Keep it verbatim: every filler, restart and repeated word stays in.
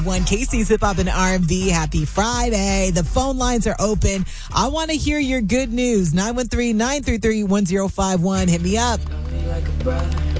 One Casey's Hip Hop and R and B. Happy Friday. The phone lines are open. I want to hear your good news. nine one three, nine three three, one zero five one. Hit me up.